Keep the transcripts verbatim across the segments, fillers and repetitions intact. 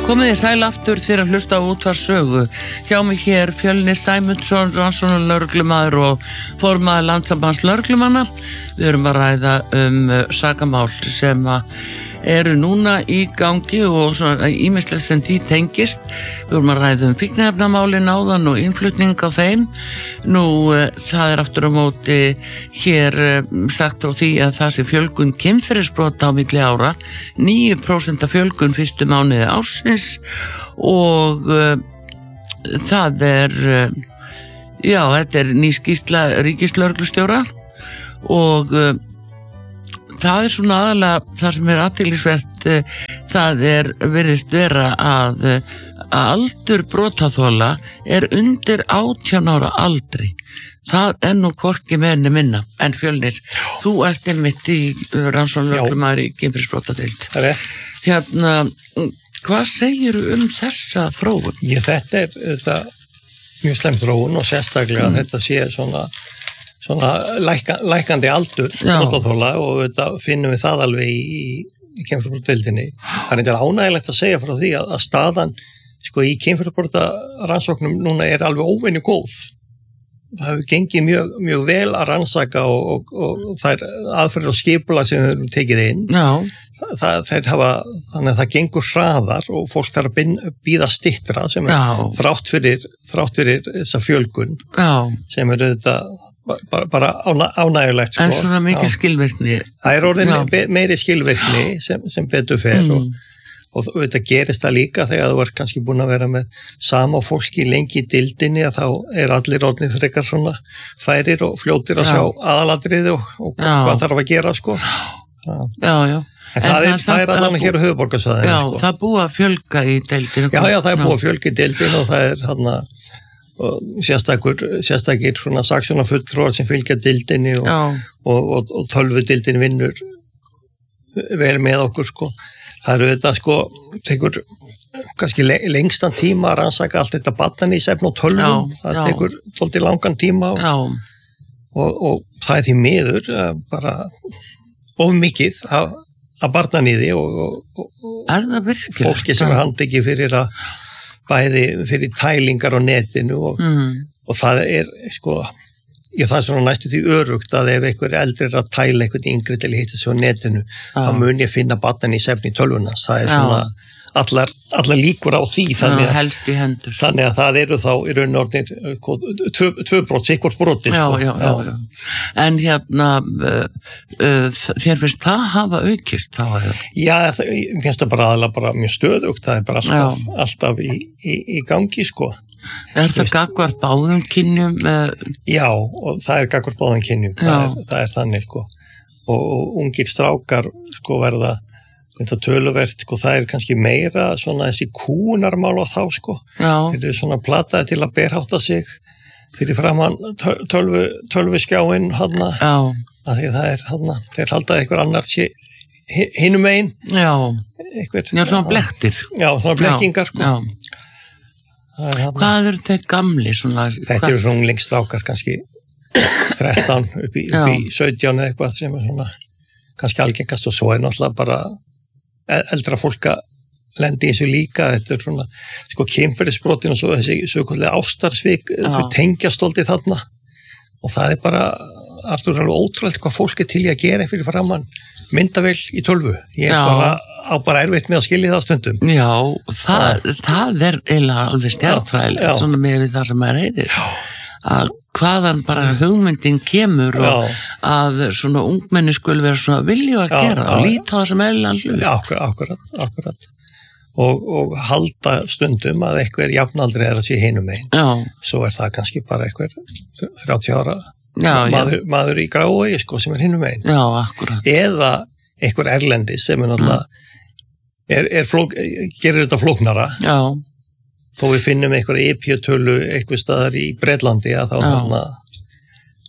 Komið þið sæl aftur þegar að hlusta á útvarpssögu. Hjá mig hér Fjölnir Sæmundsson, rannsóknarlögreglumaður og formaður Landssambands lögreglumanna. Við erum að ræða um sakamál sem eru núna í gangi og svona ýmislegt sem því tengist. Við erum að ræða um fíkniefnamálin áðan og innflutning á þeim. Nú, það er aftur á móti hér sagt frá því að það sé fjölgun kynferðisbrota á milli ára, níu prósent fjölgun fyrstu mánuði ársins og uh, það er, uh, já, þetta er ný skýrsla ríkislögreglustjóra og uh, það er svona aðalega það sem er athyglisvert, uh, það er virðist vera að, uh, að aldur brotaþola er undir átján ára aldri. Það er nú hvorki meðinni minna. En Fjölnir, þú ert einmitt í rannsóknarlögreglumaður í kynferðisbrotadeild. Það er rétt. Hérna, hvað segirðu um þessa þróun? Ég, þetta er þetta, mjög slemt þróun og sérstaklega mm. þetta sé svona, svona læka, lækandi aldur brotaþola og þetta finnum við það alveg í, í kynferðisbrotadeildinni. Það er eitthvað ánægilegt að segja frá því að, að staðan sko, í kynferðisbrotarannsóknum núna er alveg óvenju góð. Það hefur gengið mjög, mjög vel að rannsaka og, og, og þær aðferðir og skipulag sem við höfum tekið inn. Já. Það, þeir hafa, þannig að það gengur hraðar og fólk þarf að bíða styttra sem er Já. þrátt fyrir, þrátt fyrir þessa fjölgun Já. sem er þetta bara, bara ánægulegt. Sko. En svona mikil skilvirkni. Það er orðin me, meiri skilvirkni sem, sem betur fer mm. og Og þetta gerist það líka þegar þú er kannski búin að vera með sama fólki lengi í dildinni að þá er allir orðnir frekar svona færir og fljótir að já. sjá aðalatriði og, og hvað þarf að gera sko. Já, já. En, en það, það er, það er allan hér á höfuðborgarsvæðinu. Já, sko. það búið að fjölga í deildinu. Já, já, það er búið að fjölga í deildinu og það er hann að sérstakur, sérstakir svona saksóknarfulltrúar sem fylgja dildinni og, og, og, og tölvu dildin vinnur vel með okkur sko. Það eru þetta sko, tekur kannski lengstan tíma að rannsaka allt þetta barnanísefni og tölvum, já, það já. tekur tólti langan tíma og, og, og það er því miður bara of mikið af, af barnaníði og, og, og fólki sem er handtekið fyrir að bæði fyrir tælingar á netinu og, mm. og það er sko, ég það er svona næstu því örugt að ef einhver eldri er að tæla einhvern yngri til að hitta sig á netinu, já. þá mun ég finna barnanísefni í tölvunans. Það er já. svona allar, allar líkur á því þannig að, helst í hendur. Þannig að það eru þá í raun og orðnir tvö, tvö brot, sikkvort broti. Já, sko. já, já, já. En hérna, uh, uh, þér finnst það hafa aukist? Það já, það, mér finnst það bara aðalega bara mjög stöðugt, það er bara alltaf, alltaf í, í, í gangi, sko. Er það gagnvart báðum kynjum? Já, og það er gagnvart báðum kynjum, það er, það er þannig, sko. Og, og ungir strákar, sko, verða þetta töluvert, sko, það er kannski meira svona þessi kúnarmál á þá, sko. Já. Þeir eru svona plataði til að berhátta sig fyrir framann tölvu, tölvuskjáin, hana. Já. Að því það er, hana, þeir halda einhver annar sé hinum megin. Já. Einhver, já, svona blektir. Já, svona blekkingar, sko. Já. Hvað eru þeir gamli? Svona, þetta eru svona unglingsstrákar kannski þrettán upp í, upp í sautján eða eitthvað sem er svona kannski algengast og svo er náttúrulega bara eldra fólk að lendi í þessu líka. Þetta er svona sko kynferðisbrotin og svo þessi sökulega ástarsvik, þau tengjast stoltið þarna og það er bara Artur, alveg ótrúlega hvað fólk er til í að gera fyrir framann myndavél í tölvu. Ég er bara á bara erfitt með að skilja það stundum. Já, það, það er eiginlega alveg stjartfræðilegt, svona með við það sem maður heyrir. Að hvaðan bara hugmyndin kemur og já. að svona ungmenni skul vera svona vilju að já, gera já, og líta á það sem eðlilegan hlut. Já, akkurat, akkurat. Og, og halda stundum að eitthvað jafnaldri er að sé hinum megin. Já. Svo er það kannski bara eitthvað þrjátíu ára já, maður, já. maður í grái, sko, sem er hinum megin. Já, akkurat. Eða eitthvað erlendi sem er náttúrulega Er, er flók, gerir þetta flóknara já. Þó við finnum einhverja E P-tölu eitthvað staðar í Bretlandi að þá, hana,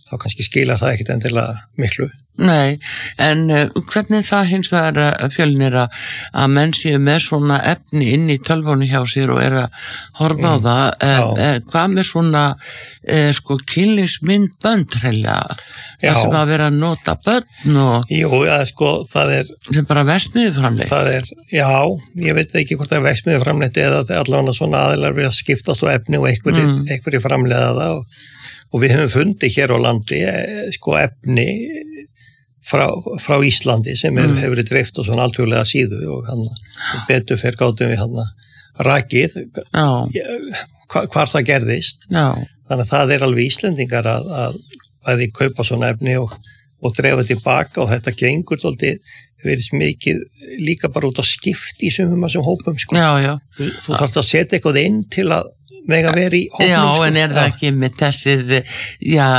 þá kannski skilar það ekkit endilega miklu. Nei, en uh, hvernig það hins vegar uh, Fjölnir að, að menn séu með svona efni inn í tölvunni hjá sér og er að horfa mm, á það, uh, uh, hvað með svona uh, sko kynlífsmyndbönd hreinlega, það sem að vera að nota börn og Jú, ja, sko, það er sem bara verksmiðju framleitt. Það er, já, ég veit ekki hvort það er verksmiðju framleitt eða allavega svona aðilar verið að skiptast á efni og einhverjir mm. einhverjir framleiða það og Og við höfum fundið hér á landi sko efni frá, frá Íslandi sem er, mm. hefur verið dreift á svona alþjóðlega síðu og hann betur fyrir gátum við hann rakið hva, hvar það gerðist. Já. Þannig að það er alveg Íslendingar að, að, að þið kaupa svona efni og, og dreifa tilbaka og þetta gengur þóldið verið mikið líka bara út á skipti í sumum að sem hópum sko. Já, já. Þú, þú þarft að setja eitthvað inn til að mega verið í hópnum. Já, sko. en er það já. Ekki með þessir, já,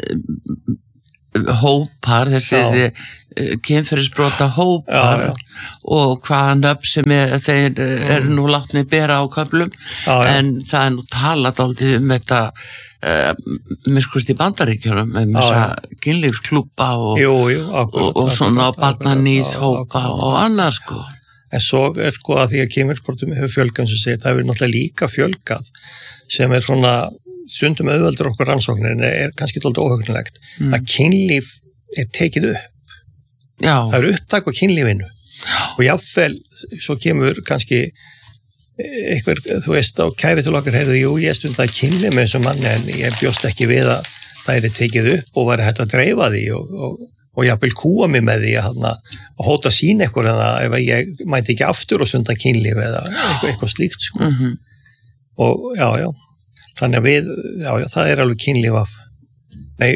hópar, þessir já. Kynferðisbrota hópar já, já. Og hvaða nöfn sem er, þeir mm. eru nú látni bera á köflum, já, já. En það er nú talað aldrei um þetta uh, miskust í Bandaríkjunum, um þessa kynlífsklúbba og, jú, jú, akkurat, og, og svona barnanýshópa og annað sko. En svo er sko að því að kynferðisbrotum hefur fjölgað sem segir, það hefur náttúrulega líka fjölgað sem er svona stundum auðveldur okkur rannsóknir en er kannski tóldi óhugnilegt mm. að kynlíf er tekið upp. Já. Það er upptak á kynlífinu og jáfnvel svo kemur kannski einhver, þú veist, á kæri til okkar heyrðu, jú, ég stund að kynlíf með þessum manni en ég bjóst ekki við að það er tekið upp og væri hægt að dreifa því og, og og ég vil kúa mig með því að, að hóta sín eitthvað en að ef ég mæti ekki aftur og stunda kynlíf eða eitthvað, eitthvað slíkt sko. Mm-hmm. Og já, já, þannig að við, já, já, það er alveg kynlíf af, nei,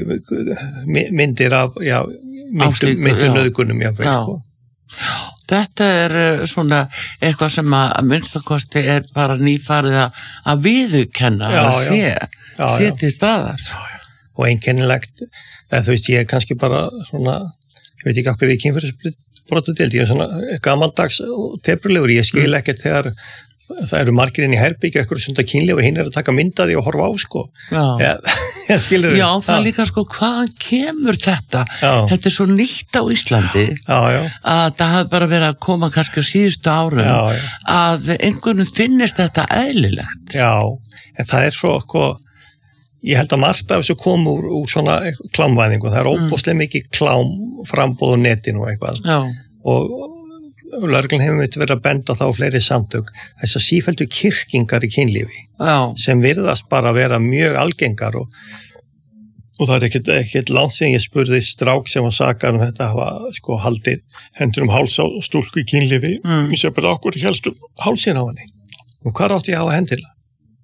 myndir af, já, myndum, myndir nöðgunum, já, já. Sko. Þetta er svona eitthvað sem að, að minnstakosti er bara nýfarið að, að viðurkenna já, að sé, já, sé til staðar. Já, já. Og einkennilegt, eða þú veist, ég er kannski bara svona, ég veit ekki okkur í kynferðisbrotadeild, ég er svona gamaldags og teprulegur, ég skil ekkert þegar það eru margir inn í herbyggja eitthvað sunda kynlíf og hinn er að taka myndaði og horfa á sko. Já, ég, ég skilur já það er líka sko, hvaðan kemur þetta? Já. Þetta er svo nýtt á Íslandi já, já. Að það hafi bara verið að koma kannski á síðustu árum já, já. Að einhvernum finnist þetta eðlilegt. Já, en það er svo sko, ég held að margt af þessu kom úr, úr svona klámvæðingu, það er óbúslega mm. mikið klám frambóð á netinu og eitthvað já. Og lögreglan hefur myndið verið að benda þá fleiri samtök þess að sífældu kyrkingar í kynlífi já. Sem virðast bara vera mjög algengar og, og það er ekkert, ekkert langt sem ég spurði strák sem var sakar um þetta hafa sko haldið hendur um háls á stúlku í kynlífi mm. ég sé bara okkur helst um hálsin á henni og hvað átti ég að hafa hendila?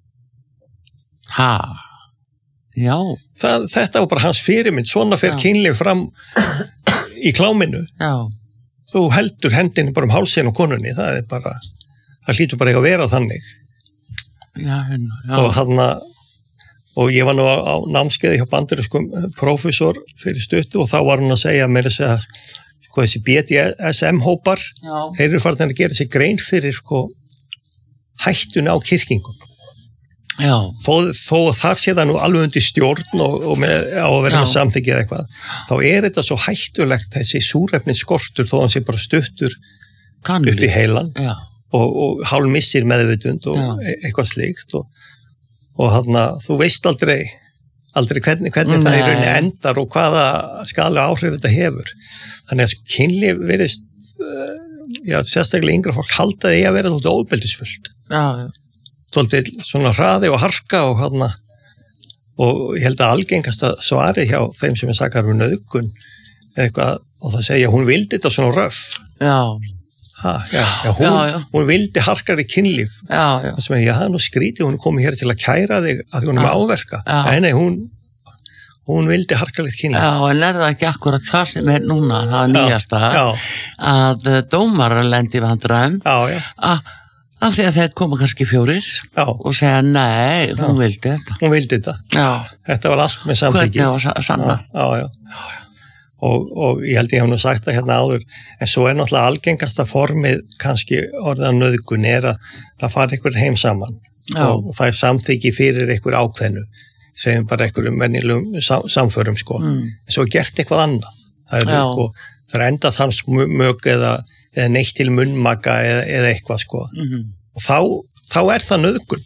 Ha? Já. Það, þetta var bara hans fyrirmynd, svona fer kynlíf fram í kláminu. Já. Þú heldur hendinu bara um hálsinn og konunni, það er bara, það hlýtur bara ekki að vera þannig. Já, já. Og hann að, og ég var nú á, á námskeiði hjá bandarískum prófessor fyrir stuttu og þá var hann að segja mér þess að, sko, þessi B D S M-hópar, þeir eru farin að gera þessi grein fyrir, sko, hættuna á kyrkingum. Já. Þó, þó þar sé það nú alveg undir stjórn og, og með, á að vera með samþykki eða eitthvað, þá er þetta svo hættulegt þessi súrefnis skortur þó hann sé bara stuttur Kannli. Upp í heilan og, og hálf missir meðvitund og e eitthvað slíkt og, og hann að þú veist aldrei aldrei hvernig, hvernig það í rauninni endar og hvaða skaðlega áhrif þetta hefur. Þannig að sko kynlíf verðist, já, sérstaklega yngra fólk halda því að vera þóttu óbeldisfullt. Já, já. Þóldið svona hraði og harka og hana, og ég held að algengasta svari hjá þeim sem er sakar um nauðgun eitthvað og það segja hún vildi þetta svona röff. Já. Ha, já, já, hún, já, já. Hún vildi harkari kynlíf. Já, já. Það sem er, já, það er nú skrítið, hún er komið hér til að kæra þig að því hún er með áverka. Já. Nei, nei, hún, hún vildi harkarlegt kynlíf. Já, en er það ekki akkurat það sem er núna, það er nýjasta, að dómarar lendi vandræðum. Já, já. Að Af því að þeir koma kannski fjórir já. Og segja nei, hún já. Vildi þetta. Hún vildi þetta. Já. Þetta var allt með samþykki. Hvernig var sanna? Já, já, já. Og, og ég held ég hef nú sagt það hérna áður, en svo er náttúrulega algengasta formið kannski orðan nauðgun er að það fari einhver heim saman og, og það er samþykki fyrir einhver ákveðnu. segjum bara einhverjum venjulegum sam, samförum sko, mm. en svo gert eitthvað annað það er, sko, það er enda þann smög eða, eða neitt til munnmaka eða, eða eitthvað sko mm-hmm. og þá, þá er það nauðgun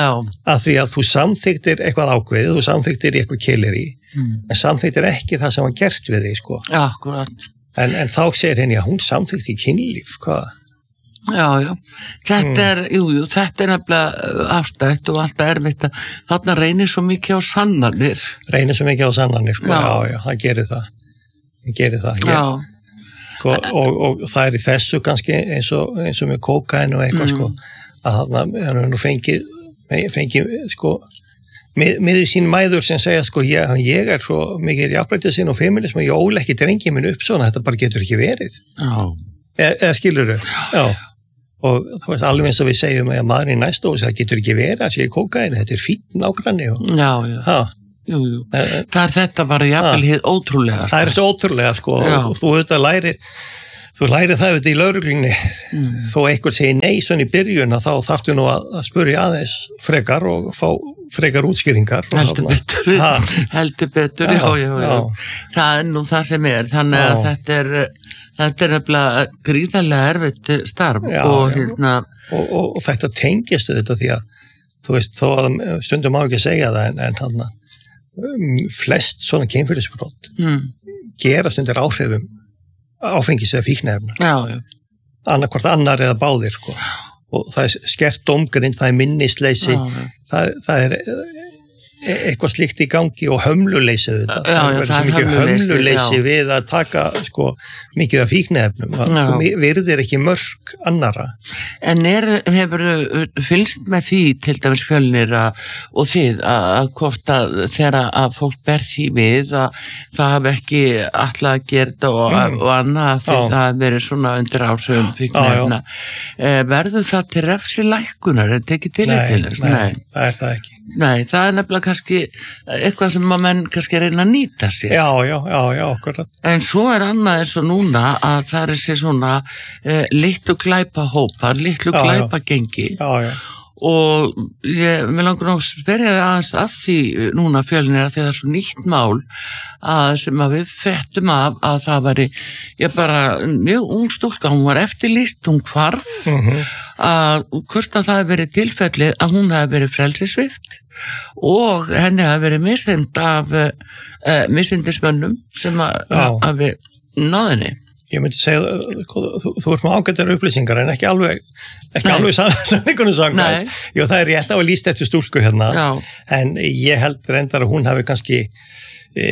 að því að þú samþyktir eitthvað ákveðið, þú samþyktir eitthvað keilir í mm. en samþyktir ekki það sem var gert við þig sko ja, akkurat en, en þá segir henni að hún samþykti kynlíf, hvað? Já, já, þetta mm. er, jú, jú, þetta er nefnilega afstætt og alltaf erfitt að þarna reynir svo mikið á sannanir. Reynir svo mikið á sannanir, sko, já, já, já það gerir það, það gerir það, já. Sko, og, og það er í þessu kannski eins og, eins og með kókain og eitthvað, mm. sko, að þarna, hann er nú fengið, fengið, sko, með, með sín mæður sem segja, sko, ég, ég er svo mikið jafnrættið sinn og feminism og ég ól ekki drengið minn upp svona, þetta bara getur ekki verið. Já. E, eða skilur þau? Já. Og það var alveg eins og við segjum að maðurinn í næsta og það getur ekki verið að segja kókain, þetta er fínt nágranni. Og, já, já. Ha. Jú, jú. E, það er þetta bara jafnvel hið ótrúlega. Það er svo ótrúlega, sko, og þú auðvitað lærir Þú læri það auðvitað í lögreglunni mm. þó einhver segir nei svona í byrjun að þá þarftu nú að, að spurja aðeins frekar og fá frekar útskýringar. Heldur betur, heldur betur, já, já, já, já. Það er nú það sem er, þannig að já. þetta er, þetta er nefnilega gríðarlega erfitt starf já, og, já. Hérna, og, og, og þetta tengist þetta því að, þú veist, þó að stundum má ekki segja það en, en hann um, flest svona kynferðisbrot mm. gerast undir áhrifum áfengis eða fíknefna annarkvort annar eða báðir sko. Og það er skert dómgrind, það er minnisleysi það, það er eitthvað slíkt í gangi og hömluleysi þetta, já, það verður svo mikið hömluleysi já. Við að taka sko, mikið af fíknefnum þú virðir ekki mörk annara. En er, hefur fylgst með því til dæmis Fjölnir að, og þið að, að hvort að þegar að fólk ber því við að það hafi ekki alltaf að gera þetta og, mm. og annað því það hafi verið svona undir áhrifum fíknefna verður það til refsilækkunar en tekið til nei, til þess? Nei, nei, það er það ekki. Nei, það er nefnilega kannski eitthvað sem að menn kannski reyna að nýta sér. Já, já, já, já, akkurat. En svo er annað eins og núna að það er sér svona eh, litlu glæpa hópar, litlu já, glæpa gengi. Já, já. Og ég vil langar nú að spyrja þig aðeins að því núna Fjölnir að því það er svo nýtt mál að sem að við fréttum af að það væri, ég bara mjög ung stúlka, hún var eftirlýst, hún hvarf mm-hmm. að hvort að það hefði verið tilfellið að hún hefði verið frelsisvipt og henni hefði verið misþyrmt af uh, misindismönnum sem að, að við náðinni. Ég myndi segja, þú, þú ert með ágættar upplýsingar en ekki alveg, ekki Nei. alveg sannleikunum sagði. Jú, það er rétt á að lýst eftir stúlku hérna, Já. En ég held reyndar að hún hafi kannski e,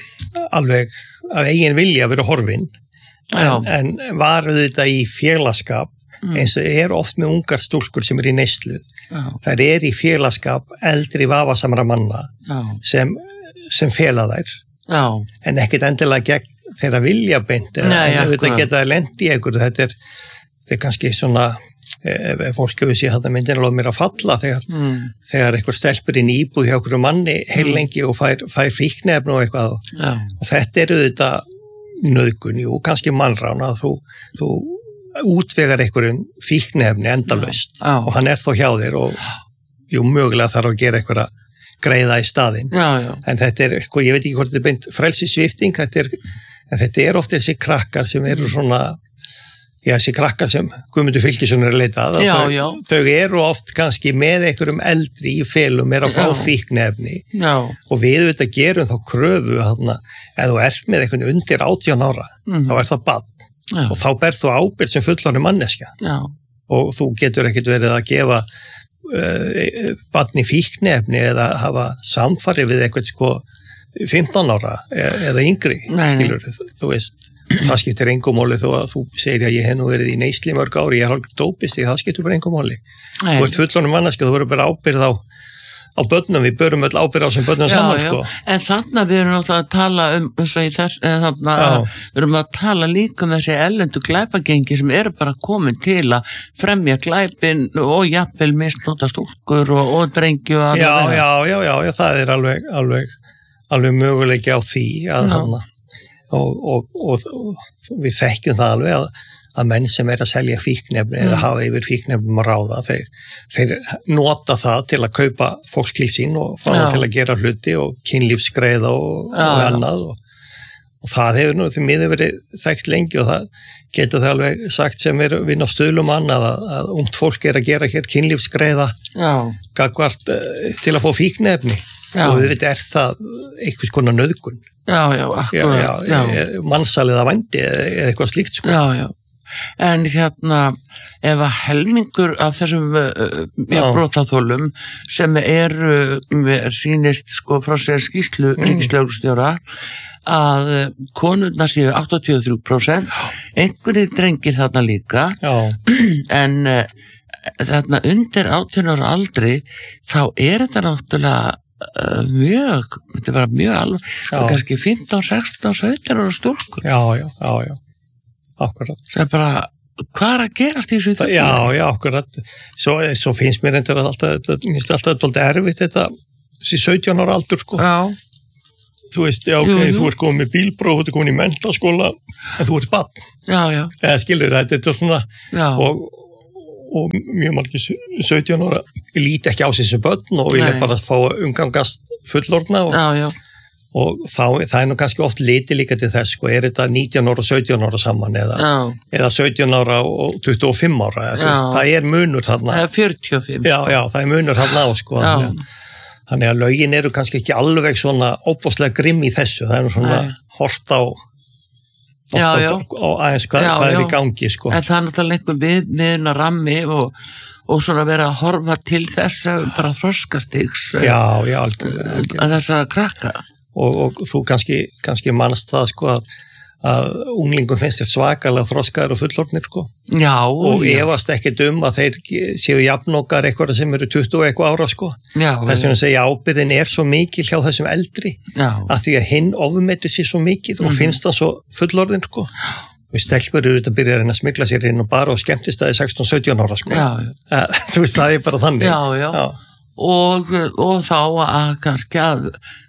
alveg af eigin vilja verið horfin, en, en var þetta í félagskap, mm. eins og er oft með ungar stúlkur sem er í neysluð. Það er í félagskap eldri vafasamra manna Já. sem, sem fela þær, Já. En ekkit endilega gegn þeirra vilja beint eða Nei, en auðvitað geta lent í einhverju þetta er, þetta er kannski svona ef, ef fólk hefur séð þetta myndin alveg mér að falla þegar, mm. þegar einhver stelpur inn í íbúð hjá einhverju manni heilengi mm. og fær, fær fíknefni og eitthvað ja. Og þetta er auðvitað nauðgun, jú, kannski mannrána þú, þú útvegar einhverjum fíknefni endalaust ja. Og hann er þó hjá þér og jú, mögulega þarf að gera einhverja greiða í staðinn, já, já. En þetta er, sko, ég veit ekki hvort þetta er beint frelsissvipting, þetta er en þetta er oft þessi krakkar sem eru svona já, þessi krakkar sem Guðmundur Fylkisson er að leita að já, þau, já. Þau eru oft kannski með einhverjum eldri í felum er að fá fíknefni og við þetta gerum þá kröfu þarna, ef þú ert með einhvern undir átján ára mm. þá er það barn já. Og þá ber þú ábyrgð sem fullorðin manneskja já. Og þú getur ekkert verið að gefa uh, barni fíknefni eða hafa samfari við eitthvað sko fimmtán ára eða yngri skilur, þú veist, það skiptir engum máli þó að þú segir að ég hef nú verið í neysli mörg ári, ég er hálfur dópist það skiptir bara engum máli, Nei. Þú ert fullorðin manneskja, þú verður bara ábyrgð á á börnum, við börum öll ábyrgð á sem börnum já, saman já. Sko. En þannig við erum náttúrulega að tala um eins og í þess, þannig að við erum að tala líka um þessi ellendu glæpagengi sem eru bara komin til að fremja glæpin og jafnvel misnota stúlkur og, og drengju og já, já, já, já, já, það er alveg alveg alveg möguleiki á því að hana og, og, og, og við þekkjum það alveg að, að menn sem er að selja fíknefni mm. eða hafa yfir fíknefnum að ráða, þeir, þeir nota það til að kaupa fólk til sín og fá það til að gera hluti og kynlífsgreiða og, og annað og, og það hefur nú því miður verið þekkt lengi og það getur það alveg sagt sem er vinn á Stuðlum annað að, að ungt fólk er að gera hér kynlífsgreiða gagvart uh, til að fá fíknefni já. Og við veit er það einhvers konar nauðgun. Já, já, akkurat. Já, já. Mansalið að vændi eða eitthvað slíkt sko. Já, já. En hérna, ef að helmingur af þessum uh, brotaþolum sem eru, uh, sýnist sko frá sér skýrslu mm. ríkislögreglustjóra að konurnar séu áttatíu og þrjú prósent, einhverjir drengir þarna líka, já. En uh, þarna undir átján ára aldri, þá er þetta náttúrulega uh, mjög, þetta var mjög alveg, það er kannski fimmtán, sextán, sautján ára stúlkur. Já, já, já, já. Akkurat. Það er bara, hvað er að gerast í þessu í þjóðfélagi? Já, já, akkurat. Svo, svo finnst mér endur að alltaf, þetta er alltaf doldið erfitt þetta, þessi sautján ára aldur, sko. Já. Þú veist, já, ok, jú, jú. Þú ert komin með bílpróf, þú ert komin í menntaskóla, en þú ert barn. Já, já. Eða skilur þetta, þetta er svona, já. Og, og mjög margir sautján ára líti ekki á sig sem börn og vilja bara fá umgangast fullorðna og, já, já. Og þá, það er nú kannski oft litið líka til þess, sko, er þetta nítján ára og sautján ára saman eða, eða sautján ára og tuttugu og fimm ára, eða, það er munur þarna. Það er fjörutíu og fimm. Já, já, það er munur þarna á, sko. Þannig, þannig að lögin eru kannski ekki alveg svona óbúslega grimm í þessu, það er nú svona Nei. Hort á, já, á, já. á aðeins hvað, já, hvað er já. í gangi, sko. En það er náttúrulega einhver við, viðna rammi og og svona vera að horfa til þess bara þroskastigs já, já, algjörlega, algjörlega. Að þess að krakka. Og, og þú kannski, kannski mannst það sko að, að unglingum finnst þér svakalega þroskaðir og fullorðnir sko. Já. Og já. Efast ekkert um að þeir séu jafnokar eitthvað sem eru tuttugu og eitthvað ára sko. Já. Þess vegna segja ábyrðin er svo mikil hjá þessum eldri. Já. Að því að hinn ofmetur sér svo mikið mm. og finnst það svo fullorðin sko. Við stelpur eru þetta að byrja að reyna að smigla sér inn og bara og skemmtist það í sextán sautján ára sko. Já, já. Þú veist það er bara þannig. Já, já. já. Og, og þá að kannski að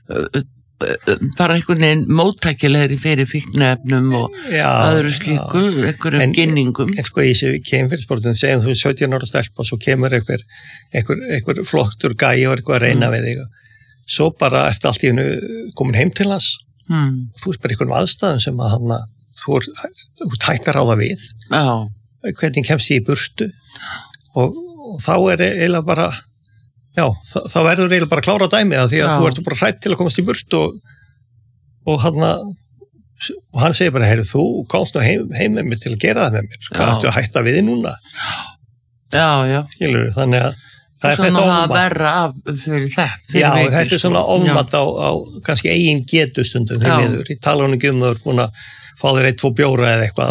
bara einhvern veginn móttækilegri fyrir fíkniefnum og já, öðru slíku, einhverjum ginningum. En sko í þessu kemfyrirsportum, segjum þú sautján ára stelp og svo kemur einhver, einhver, einhver flottur gæi og eitthvað að reyna mm. við þig. Svo bara ert allt í hennu komin heim til hans. Mm. Þú ert bara einhverjum aðstæðum sem að hana, þú ert hægt að ráða við. Já. Hvernig kemst ég í burtu og, og þá er eiginlega bara já, það, það verður eiginlega bara að klára dæmið að því að já. Þú ert bara hrætt til að komast í burt og, og, hann, og hann segir bara, heyru, þú komst nú heim, heim með mér til að gera það með mér. Hvað ertu að hætta við þig núna? Já, já. Skilur, þannig að það er þetta ofmat. Það verra af fyrir þetta. Fyrir já, veikir, þetta er svona ofmat á, á kannski eigin getustundum fyrir miður. Í talanum ekki um að þú ert búin að fá þér eitt, tvo bjóra eða eitthvað.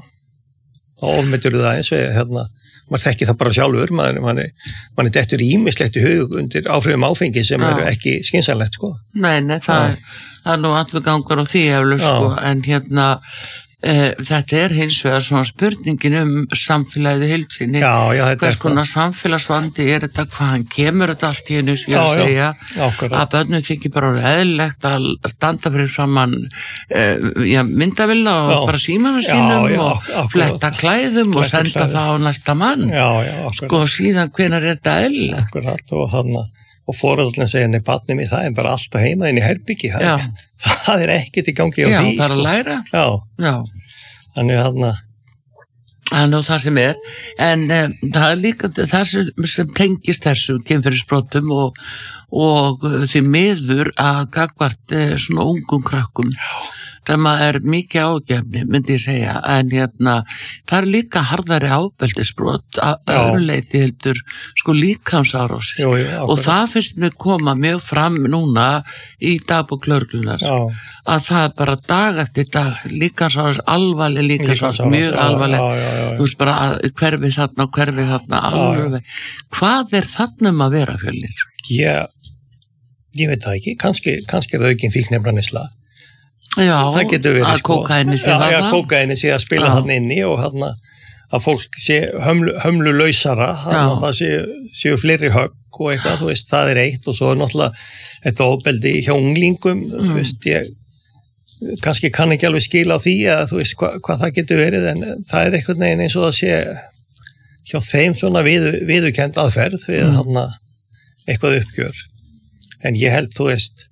Þá, þá ofmetur það eins og hérna maður þekki það bara sjálfur, maður, maður, maður er dettur ímislegt í hug undir áhrifum áfengi sem já. Eru ekki skynsamlegt, sko. Nei, nei, það, það er nú allur gangur á því eflaust, sko, en hérna, e, þetta er hins vegar svona spurningin um samfélagið heilsinni, hvers konar samfélagsvandi er þetta, hvaðan kemur þetta allt í hennu, ég er að segja, já, að börnum þykir bara eðlilegt að standa fyrir framann e, já, myndavilla og já. Bara símanum sínum já, já, og akkurat. Fletta klæðum og senda klæðum. Það á næsta mann, já, já, sko, síðan hvenær er þetta eðlilegt. Akkurat, og hann og foreldrarnir segja, nei, barnið mitt, það er bara alltaf heima inn í herbyggi, það, það er ekkert í gangi á já, því. Já, það er að læra. Já, já. Þannig að hann að... Þannig að það sem er, en um, það er líka það sem, sem tengist þessu kynferðisbrotum og, og því miður að gagvart eh, svona ungum krakkum. Já. sem er mikið ágefni, myndi ég segja, en hérna, það er líka harðari ábeldisbrot að öðru leyti heldur sko líkamsárásir og það finnst mér koma mjög fram núna í dagbók lögreglunnar að það er bara dag eftir dag líkamsárás, alvarleg líkamsárás, mjög alvarleg, þú veist bara hverfið þarna og hverfið þarna alveg. Hvað er þarna um að vera, Fjölnir? Já, ég veit það ekki, kannski, kannski er það aukinn fíkniefnaneysla. Já, það getur verið, að sko. Kókaini sé þarna. Já, já, kókaini sé að spila þarna inni og þarna að fólk sé hömlu, hömlu lausara, þarna það sé, séu fleiri högg og eitthvað, þú veist, það er eitt og svo er náttúrulega þetta ofbeldi hjá unglingum, mm. þú veist, ég kannski kann ekki alveg skila á því að þú veist hva, hvað það getur verið en það er einhvern veginn eins og það sé hjá þeim svona viðu, viðurkennd aðferð við mm. hana eitthvað uppgjör en ég held þú veist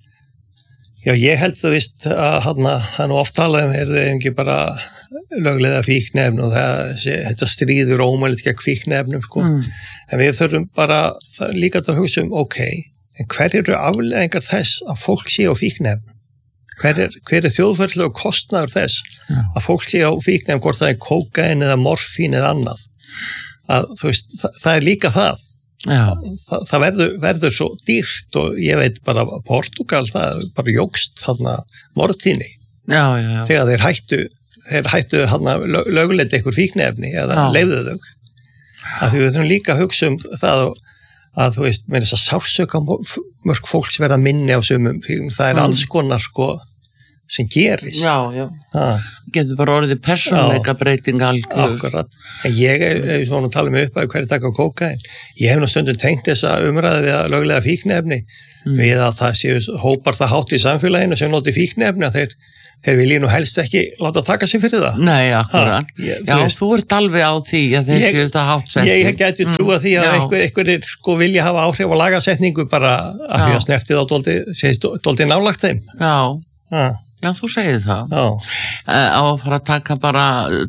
já ég held þú veist að hana það nú oft talað um er það ekki bara lögleiða fíknefn og það sé, þetta stríður ómælit gegn fíknefnum sko mm. en við þurfum bara það, líka að hugsa um ok en hver eru afleiðingar þess að fólk sé á fíknefn Hver er, hver er þjóðferðslega kostnaður þess Já. Að fólk sé á fíknefn hvort það er kókain eða morfín eða annað að þú veist, það, það er líka það það, það verður, verður svo dýrt og ég veit bara Portugal, það bara jógst þarna morðtíðni þegar þeir hættu þeir hættu þarna lögleita einhver fíknefni eða leyfðu þau að við þurfum líka að hugsa um það og að þú veist, með þess að sársöka mörg fólks verða minni á sumum það er mm. alls konar sko sem gerist. Já, já. Ah. Getur bara orðið persónuleika breyting algjör. Akkurat. En ég er svona að tala um upp að hverju taka kókain. Ég hef nú stundum tengt þessa umræðu við að löglega fíknefni mm. við að það séu hópar það hátt í samfélaginu sem noti fíknefni að þeir Þeir vilji nú helst ekki láta taka sig fyrir það. Nei, akkurat. Ha, ég, Já, veist, þú ert alveg á því að þeir séu þetta hátsetning. Ég gæti mm. trúa því að einhver, einhver sko vilja hafa áhrif á lagasetningu bara að því að snertið á dóldi nálagt þeim. Já, ha. Já, þú segir það. Já. Á að fara að taka bara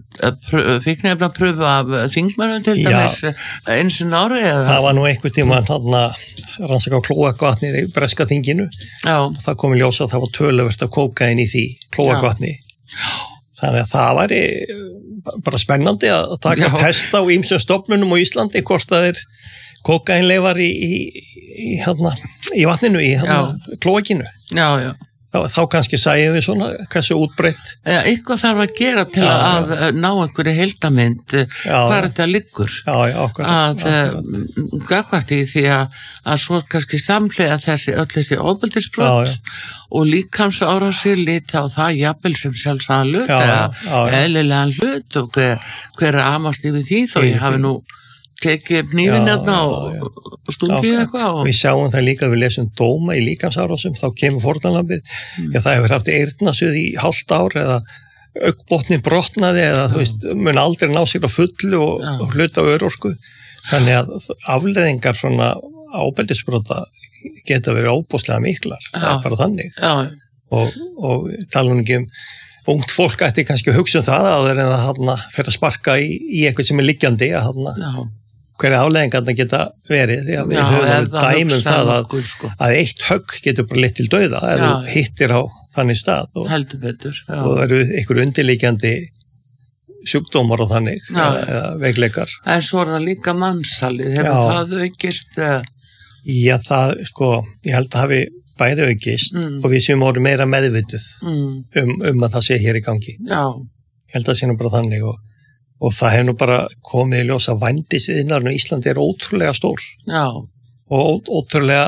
fíknefna pröfu af þingmönnum til dæmis eins og nári eða? Það var nú einhver tíma hann að rannsaka á klóakvatnið í breska þinginu. Já. Það kom í ljós að það var töluvert af kókain í því klóakvatni. Þannig að það væri bara spennandi að taka Já. Test á ýmsum stofnunum á Íslandi hvort það er kókainleifar í, í, í, hérna, í vatninu, í hérna, klóakinu. Já, já. Þá, þá kannski sæjum við svona hversu útbreytt. Ja, eitthvað þarf að gera til já, að já. Ná einhverju heildamynd hvað er þetta liggur já, já, okkur, að gagvart í því að, að svo kannski samlega þessi öll þessi ofbeldisbrot og líkamsárásir líta á það jafnvel sem sjálfsagðan hlut eða eðlilegan hlut og hver, hver er amast yfir því þó ég hafi nú tekið nýfinn hérna og, og stungið eitthvað. Og... Við sjáum það líka að við lesum dóma í líkamsárásum, þá kemur fórnarlambið, mm. já það hefur haft eyrnasuð í hálft ár eða augnbotnin brotnaði eða þú veist, mun aldrei ná sér á fullu og, og hluta á örorku. Þannig að afleiðingar svona ábeldisbrota geta verið óbúslega miklar, já. Það er bara þannig. Já. Og, og tala nú ekki um ungt fólk ætti kannski að hugsa um það að það er en að hana fer að sparka í, í eitthvað sem er liggjandi að hana hverja afleiðingarna geta verið því að við Já, höfum dæmum það að, okkur, sko. Að eitt högg getur bara leitt til dauða ef þú hittir á þannig stað og, heldur betur Já. Og það eru einhver undirliggjandi sjúkdómar og þannig eða, eða veikleikar. En svo er það líka mannsalið, hefur Já. Það aukist? Já, það, sko, ég held að hafi bæði aukist mm. og við séum orðið meira meðvituð mm. um, um að það sé hér í gangi. Já. Ég held að það sé nú bara þannig og Og það hefur nú bara komið í ljós að vændisiðnaðurinn á Íslandi er ótrúlega stór. Já. Og ó, ótrúlega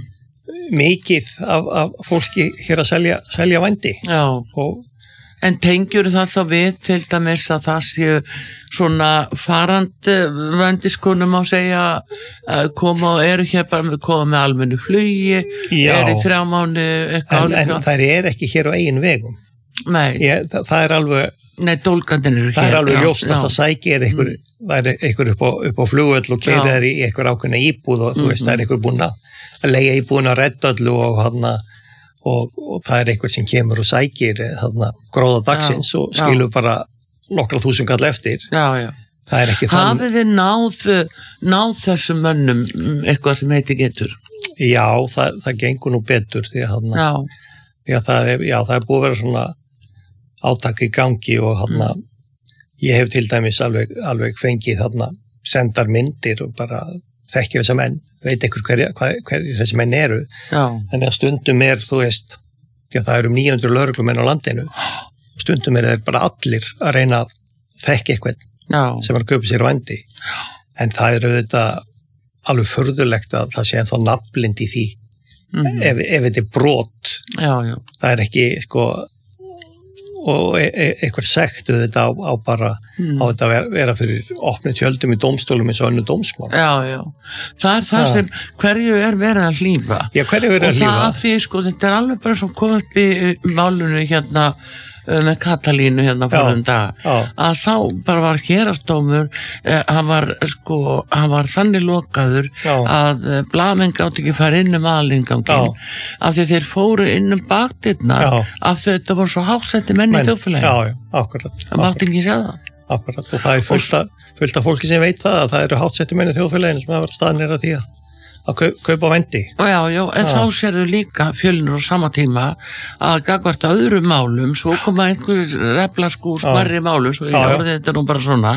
mikið af, af fólki hér að selja, selja vændi. Já. Og, en tengjur það þá við til dæmis að það séu svona farandi vændiskonum á segja að koma og eru hér bara með koma með almennu flugi, eru í þrjá mánu eitthvað álíka. En, en það er ekki hér á eigin vegum. Nei. Ég, það, það er alveg... Nei, dólgandinn eru hér. Það er alveg ljóst að það sækir einhver, mm. það er einhver upp á, upp á flugvöll og keyrir þær í einhver ákveðna íbúð og þú mm. veist, það er einhver búinn að leigja íbúðin að redda öllu og, hana, og, og það er einhver sem kemur og sækir hana, gróða dagsins já, og skilur já. Bara nokkra þúsund kall eftir. Já, já. Það er ekki þann... Hafið þið náð, náð þessum mönnum eitthvað sem heiti getur? Já, það, það gengur nú betur því að, hana, því að það, er, já, það er búið að vera svona átak í gangi og hana, mm. ég hef til dæmis alveg, alveg fengið hana, sendar myndir og bara þekkir þessa menn, veit einhver hverja hver, hver þessi menn eru. Já. Þannig að stundum er, þú veist, því að það eru níu hundruð lögreglumenn á landinu, stundum er þeir bara allir að reyna að þekka eitthvað Já. Sem er að kaupa sér vændi. Já. En það er auðvitað alveg furðulegt að það sé ennþá nafnblind í því, mm-hmm. ef, ef þetta er brot. Já, já. Það er ekki, sko, og e e eitthvað sekt þetta á, á bara mm. á þetta vera, vera fyrir opnum tjöldum í dómstólum eins og önnu dómsmál. Já, já. Það er það ja. sem hverju er verið að hlífa. Já, hverju er verið að hlífa. Og það að því, sko, þetta er alveg bara svo komið upp í málunni hérna með Katalínu hérna fyrir um dag að þá bara var hérastómur eh, hann var sko hann var þannig lokaður já. Að eh, blaðmenn gátt ekki fara inn um aðalinganginn af því þeir fóru inn um bakdyrnar af því þetta voru svo hásetti menn í þjóðfélaginu. Já, já, akkurat. Það mátti ekki segja það. Akkurat, og það er fullt af, fullt af fólki sem veit það að það eru hásetti menn í þjóðfélaginu sem hafa verið staðnir að því að að kaupa vændi. Já, já, en já. Þá sérðu líka Fjölnir á sama tíma að gagvart öðrum málum, svo koma einhver reflaskú smarri málum, svo ég orði þetta nú bara svona,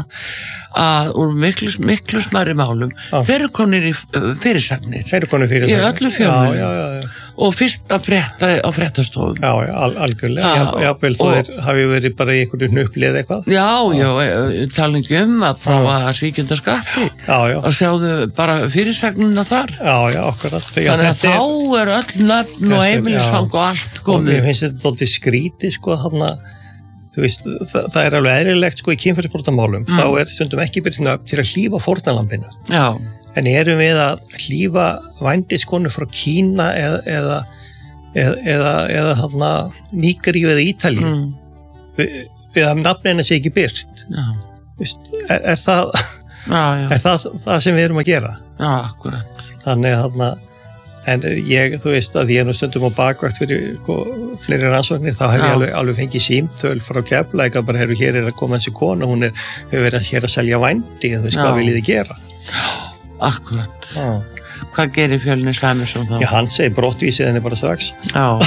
að úr miklu, miklu smarri málum, já. Þeir eru konir í fyrirsagnir. Þeir eru konir í fyrirsagnir. Í öllu Fjölnir. Og fyrst að frétta á fréttastofum. Já, já, al algjörlega. Jável, þú er, hafi verið bara í einhverju hnupplið eitthvað. Já, já, talingi um að prófa að svíkjönda skatti. Já, já. Og sjáðu bara fyrirsagnina þar. Já, já, akkurat. Þannig að þá er öll nöfn og heimilisfang og allt komið. Og ég finnst þetta doldið skrítið, sko, þarna, þú veist, það, það er alveg eðlilegt, sko, í kynferðisbrotamálum, mm. þá er stundum ekki byrjun til að hlífa fórnarlambinu. Já. En erum við að hlífa vændiskonu frá Kína eða, eða, eða, eða, eða þarna Nígeríu eða Ítalíu mm. við, við að nafnina sé ekki byrt. Vist, er, er, það, já, já. er það það sem við erum að gera? Já, akkurat. Þannig að þarna, en ég, þú veist að ég er nú stundum á bakvakt fyrir fleiri rannsóknir, þá hef ég alveg, alveg fengið símtöl frá Keflavík að bara heru hér er að koma þessi kona, hún er, hefur verið hér að selja vændi, þú veist, hvað viljið þið gera? Akkurat. Já. Hvað gerir Fjölnir Sæmundsson þá? Já, hann segir brottvísið henni bara strax. Já.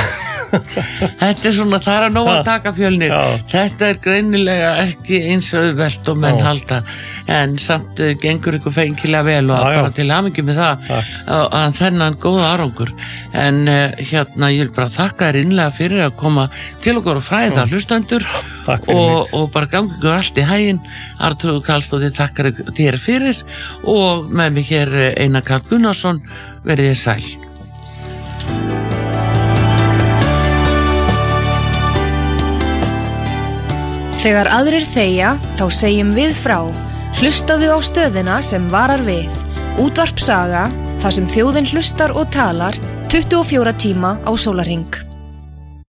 Þetta er svona, það er að nóg að taka Fjölnir. Já. Þetta er greinilega ekki eins auðvelt og menn já. Halda, en samt gengur ykkur fengilega vel og já, bara til hamingju með það Takk. Að þennan góða árangur. En uh, hérna, ég vil bara þakka þér innlega fyrir að koma til okkur og fræða hlustendur og, og bara gangi ykkur allt í hæginn. Arnþrúður Karlsdóttir þakkar þér fyrir og með mig hér Einar Karl Gunnarsson, verið þið sæl. Þegar aðrir þegja, þá segjum við frá. Hlustaðu á stöðina sem varar við. Útvarp Saga, þar sem þjóðin hlustar og talar tuttugu og fjóra tíma á sólarhring.